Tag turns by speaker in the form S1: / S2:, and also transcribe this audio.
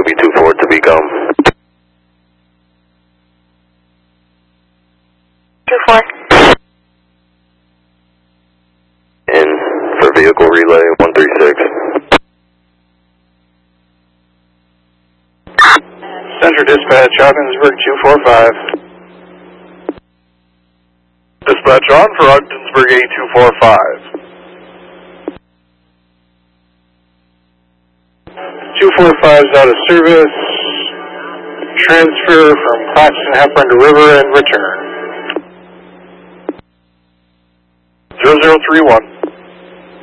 S1: OB24 to become.
S2: 24.
S1: In for vehicle relay 136.
S3: Center dispatch, Ogdensburg 245.
S4: Dispatch on for Ogdensburg A245.
S3: 245 is out of service. Transfer from Claxton Hepburn to River and return.
S4: 0031.